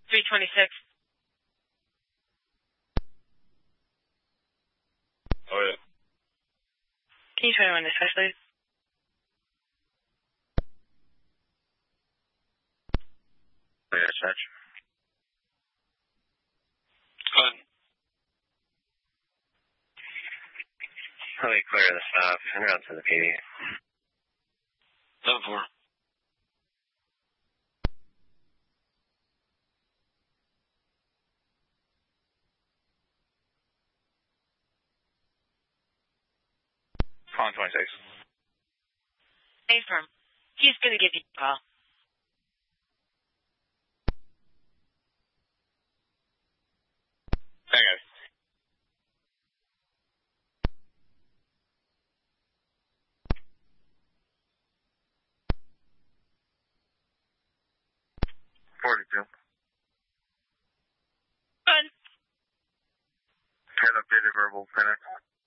326. Oh, yeah. Can you 21 dispatch, please? Oh, yeah, dispatch. Go ahead. Probably clear the stop and route to the PD. 7-4. Calling 26. Hey, firm. He's going to give you a call. Hey, guys. $42. Fun. Had updated verbal finish.